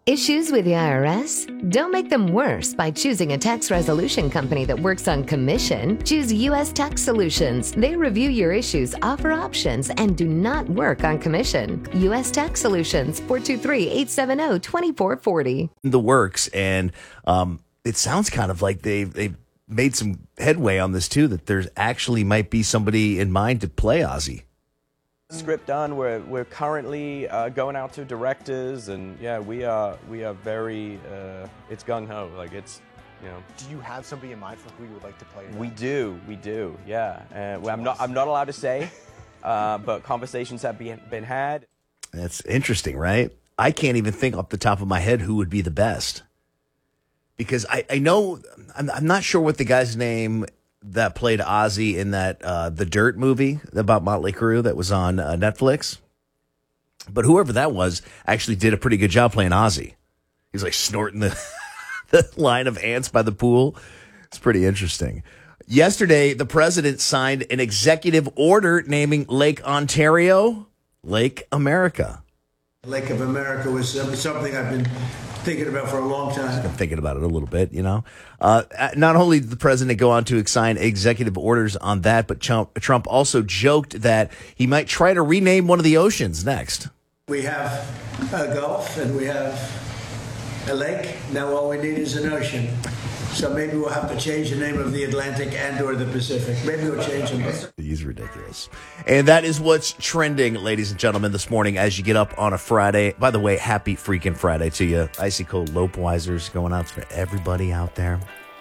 Issues with the IRS? Don't make them worse by choosing a tax resolution company that works on commission. Choose U.S. Tax Solutions. They review your issues, offer options, and do not work on commission. U.S. Tax Solutions, 423-870-2440. The works, and it sounds kind of like they made some headway on this too, that there's actually might be somebody in mind to play Ozzy. Script done. We're currently going out to directors, and yeah, we are very it's gung ho. Like, it's, you know. Do you have somebody in mind for who you would like to play? We do. Yeah. Well, I'm not allowed to say, but conversations have been had. That's interesting, right? I can't even think off the top of my head who would be the best, because I know I'm not sure what the guy's name that played Ozzy in that The Dirt movie about Motley Crue that was on Netflix. But whoever that was actually did a pretty good job playing Ozzy. He's like snorting the line of ants by the pool. It's pretty interesting. Yesterday, the president signed an executive order naming Lake Ontario Lake America. Lake of America was something I've been thinking about for a long time. I'm thinking about it a little bit, you know. Not only did the president go on to sign executive orders on that, but Trump also joked that he might try to rename one of the oceans next. We have a Gulf and we have a lake. Now all we need is an ocean. So maybe we'll have to change the name of the Atlantic and or the Pacific. Maybe we'll change them. He's ridiculous. And that is what's trending, ladies and gentlemen, this morning as you get up on a Friday. By the way, happy freaking Friday to you. Icy cold Lopeweisers going out for everybody out there.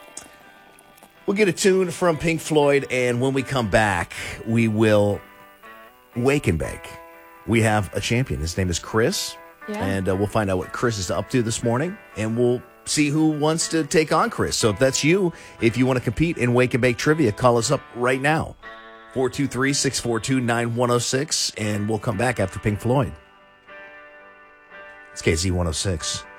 We'll get a tune from Pink Floyd, and when we come back, we will wake and bake. We have a champion. His name is Chris. Yeah. And we'll find out what Chris is up to this morning, and we'll see who wants to take on Chris. So if that's you, if you want to compete in Wake and Bake Trivia, call us up right now. 423-642-9106, and we'll come back after Pink Floyd. It's KZ 106.